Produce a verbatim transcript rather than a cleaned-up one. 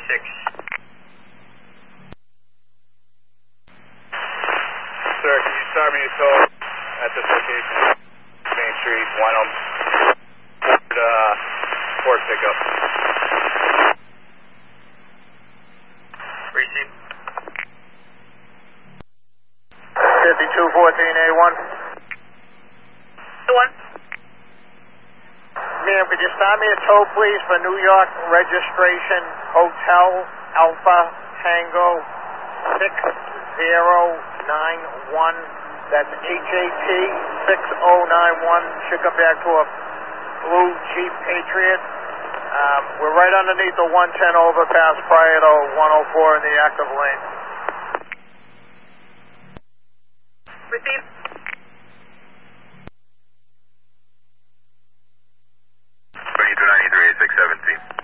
six. Sir, can you start me a tow at this location? Main Street, Wyndham. Ford, uh, Ford pickup. Receive. fifty-two fourteen A one. The one. Ma'am, could you start me a tow, please, for New York registration, Hotel Alpha Tango six zero nine one. That's H A T six zero nine one. Should come back to a blue Jeep Patriot. Um, we're right underneath the one ten overpass prior to one oh four in the active lane. Receive. twenty-two ninety-three, six seventeen.